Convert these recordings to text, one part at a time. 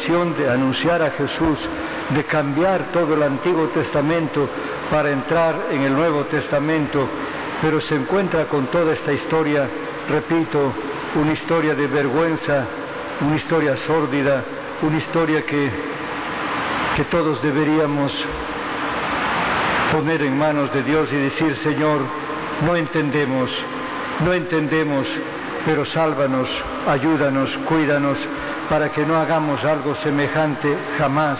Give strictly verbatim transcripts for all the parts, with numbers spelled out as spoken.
misión de anunciar a Jesús, de cambiar todo el Antiguo Testamento para entrar en el Nuevo Testamento, pero se encuentra con toda esta historia, repito, una historia de vergüenza, una historia sórdida, una historia que, que todos deberíamos poner en manos de Dios y decir: Señor, no entendemos, no entendemos, pero sálvanos, ayúdanos, cuídanos, para que no hagamos algo semejante jamás.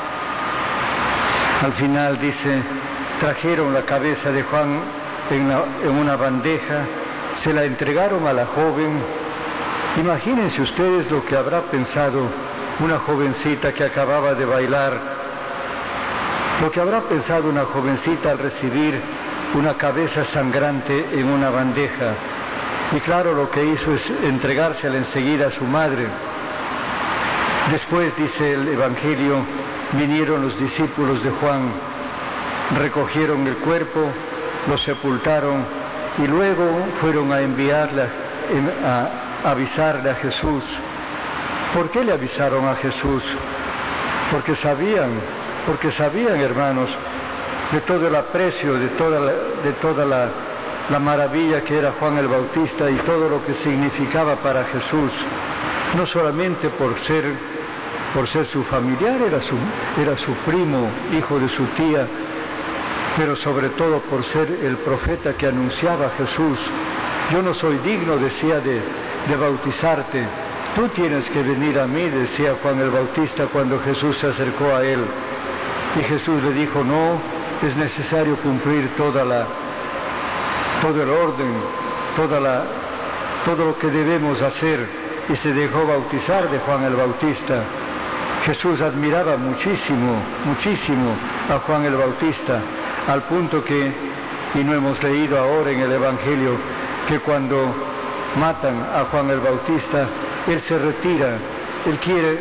Al final dice, trajeron la cabeza de Juan en, la, en una bandeja, se la entregaron a la joven. Imagínense ustedes lo que habrá pensado una jovencita que acababa de bailar, lo que habrá pensado una jovencita al recibir una cabeza sangrante en una bandeja. Y claro, lo que hizo es entregársela enseguida a su madre. Después, dice el Evangelio, vinieron los discípulos de Juan, recogieron el cuerpo, lo sepultaron y luego fueron a enviarle, a avisarle a Jesús. ¿Por qué le avisaron a Jesús? Porque sabían, porque sabían, hermanos, de todo el aprecio, de toda la, de toda la, la maravilla que era Juan el Bautista y todo lo que significaba para Jesús, no solamente por ser, por ser su familiar, era su, era su primo, hijo de su tía, pero sobre todo por ser el profeta que anunciaba a Jesús. Yo no soy digno, decía, de, de bautizarte, tú tienes que venir a mí, decía Juan el Bautista cuando Jesús se acercó a él. Y Jesús le dijo, no, es necesario cumplir toda la, todo el orden, toda la, todo lo que debemos hacer, y se dejó bautizar de Juan el Bautista. Jesús admiraba muchísimo, muchísimo a Juan el Bautista, al punto que, y no hemos leído ahora en el Evangelio, que cuando matan a Juan el Bautista, él se retira, él quiere.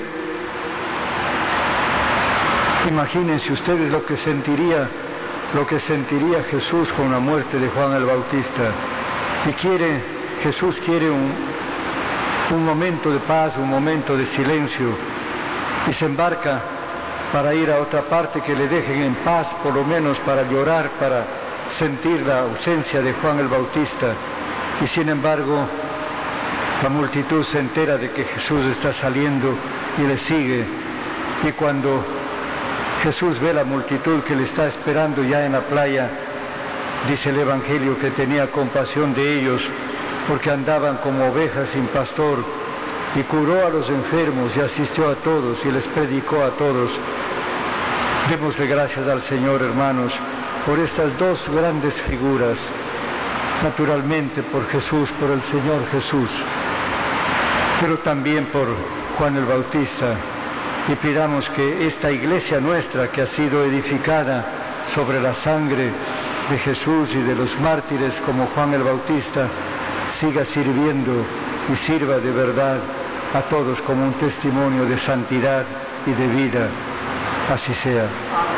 Imagínense ustedes lo que sentiría, lo que sentiría Jesús con la muerte de Juan el Bautista. Y quiere, Jesús quiere un, un momento de paz, un momento de silencio, y se embarca para ir a otra parte que le dejen en paz, por lo menos para llorar, para sentir la ausencia de Juan el Bautista. Y sin embargo, la multitud se entera de que Jesús está saliendo y le sigue. Y cuando Jesús ve la multitud que le está esperando ya en la playa, dice el Evangelio que tenía compasión de ellos porque andaban como ovejas sin pastor, y curó a los enfermos y asistió a todos y les predicó a todos. Démosle gracias al Señor, hermanos, por estas dos grandes figuras, naturalmente por Jesús, por el Señor Jesús, pero también por Juan el Bautista. Y pidamos que esta iglesia nuestra, que ha sido edificada sobre la sangre de Jesús y de los mártires como Juan el Bautista, siga sirviendo y sirva de verdad a todos como un testimonio de santidad y de vida. Así sea.